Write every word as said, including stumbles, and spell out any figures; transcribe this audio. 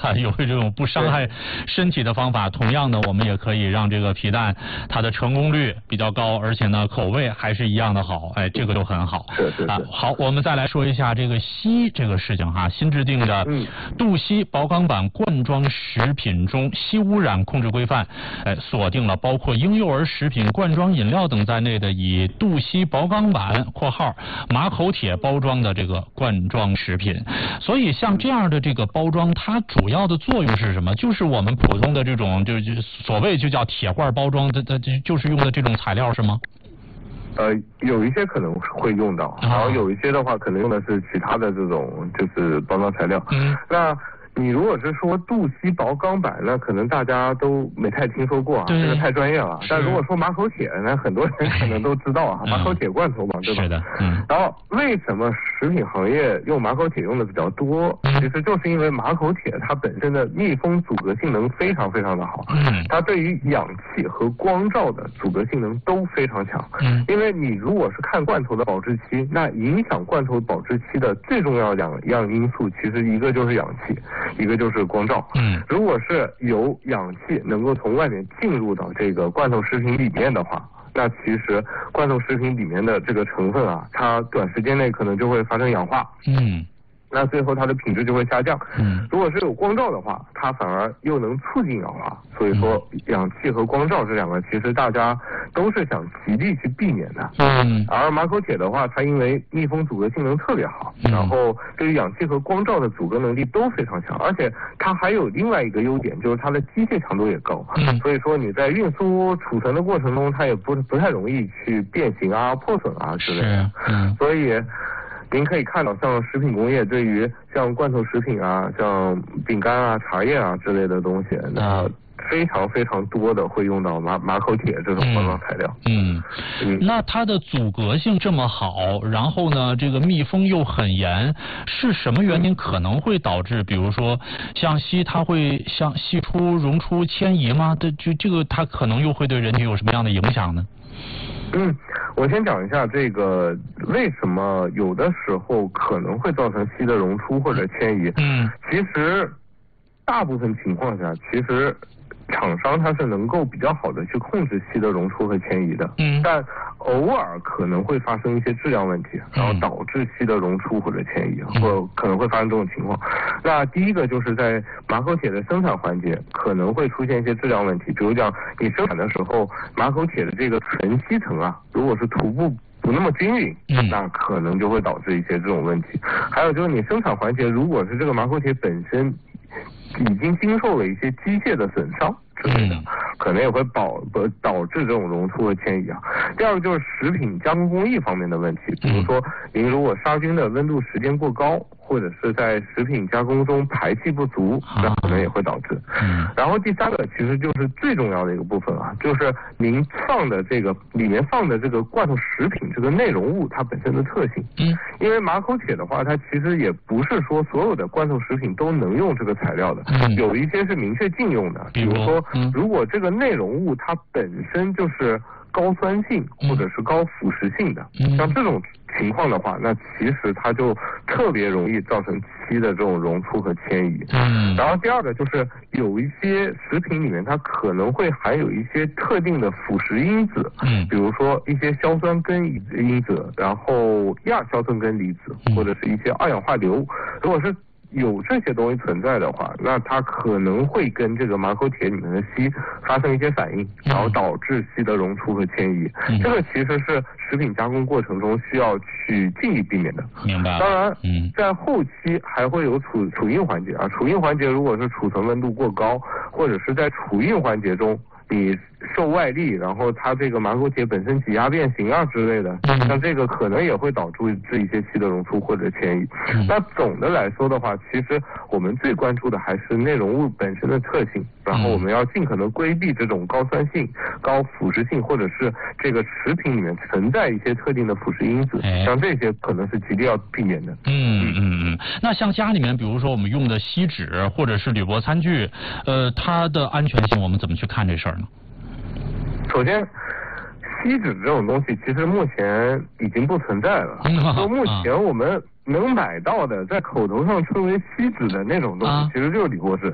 哈，有这种不伤害身体的方法。同样的，我们也可以让这个皮蛋它的成功率比较高，而且呢口味还是一样的好，哎，这个就很好。 是是是啊，好，我们再来说一下这个硒这个事情哈，新制定的杜西保钢板罐装食品中硒污染控制规范，哎，锁定了包括婴幼儿食品、罐装饮料等在内的以杜西保钢板（括号马口铁）包装的这个罐装食品。所以像这样的这个包装，它主要的作用是什么？就是我们普通的这种就就所谓就叫铁罐包装的，它就是用的这种材料是吗？ 呃，有一些可能会用到，然后有一些的话可能用的是其他的这种就是包装材料。嗯，那你如果是说杜西保钢板，那可能大家都没太听说过啊，这个太专业了。但如果说马口铁，那很多人可能都知道啊，马口铁罐头嘛，对吧？ 是的，嗯。 然后为什么食品行业用马口铁用的比较多？其实就是因为马口铁它本身的密封阻隔性能非常非常的好，嗯，它对于氧气和光照的阻隔性能都非常强。嗯，因为你如果是看罐头的保质期，那影响罐头保质期的最重要两样因素，其实一个就是氧气。一个就是光照，嗯，如果是有氧气能够从外面进入到这个罐头食品里面的话，那其实罐头食品里面的这个成分啊，它短时间内可能就会发生氧化，嗯。那最后它的品质就会下降。嗯，如果是有光照的话，它反而又能促进氧化。所以说，氧气和光照这两个，其实大家都是想极力去避免的。嗯，而马口铁的话，它因为密封阻隔性能特别好，然后对于氧气和光照的阻隔能力都非常强，而且它还有另外一个优点，就是它的机械强度也高。嗯，所以说你在运输储存的过程中，它也不不太容易去变形啊、破损啊之类的。嗯，所以。您可以看到，像食品工业对于像罐头食品啊、像饼干啊、茶叶啊之类的东西，那非常非常多的会用到马马口铁这种包装材料。嗯， 嗯，那它的阻隔性这么好，然后呢，这个密封又很严，是什么原因可能会导致，比如说像硒它会像析出、溶出、迁移吗？这就这个它可能又会对人体有什么样的影响呢？ 嗯，我先讲一下这个为什么有的时候可能会造成硒的溶出或者迁移。嗯，其实大部分情况下，其实厂商它是能够比较好的去控制硒的溶出和迁移的。嗯，但偶尔可能会发生一些质量问题，然后导致硒的溶出或者迁移，或可能会发生这种情况。那第一个就是在马口铁的生产环节可能会出现一些质量问题，比如讲你生产的时候，马口铁的这个纯硒层啊，如果是涂布不那么均匀，那可能就会导致一些这种问题。还有就是你生产环节如果是这个马口铁本身已经经受了一些机械的损伤之类的，可能也会导导致这种溶出和迁移啊。第二个就是食品加工工艺方面的问题，比如说您如果杀菌的温度时间过高，或者是在食品加工中排气不足，那可能也会导致。嗯，然后第三个其实就是最重要的一个部分啊，就是您放的这个里面放的这个罐头食品这个内容物它本身的特性。嗯，因为马口铁的话，它其实也不是说所有的罐头食品都能用这个材料的，嗯，有一些是明确禁用的，比如说，嗯，如果这个内容物它本身就是高酸性或者是高腐蚀性的，嗯，像这种情况的话，那其实它就特别容易造成硒的这种溶出和迁移。嗯，然后第二个就是有一些食品里面它可能会含有一些特定的腐蚀因子，嗯，比如说一些硝酸根因子，然后亚硝酸根离子，或者是一些二氧化硫，如果是有这些东西存在的话，那它可能会跟这个马口铁里面的硒发生一些反应，然后导致硒的溶出和迁移。嗯，这个其实是食品加工过程中需要去尽力避免的。 明白。 当然，嗯，在后期还会有储储运环节啊，储运环节如果是储存温度过高，或者是在储运环节中你受外力，然后它这个马口铁本身挤压变形啊之类的，像这个可能也会导致这一些硒的溶出或者迁移。那总的来说的话，其实我们最关注的还是内容物本身的特性，然后我们要尽可能规避这种高酸性、高腐蚀性，或者是这个食品里面存在一些特定的腐蚀因子，像这些可能是极力要避免的。 嗯嗯嗯。那像家里面，比如说我们用的锡纸或者是铝箔餐具，呃，它的安全性我们怎么去看这事儿呢？ 首先，锡纸这种东西其实目前已经不存在了。就目前我们能买到的，在口头上称为锡纸的那种东西，其实就是铝箔纸。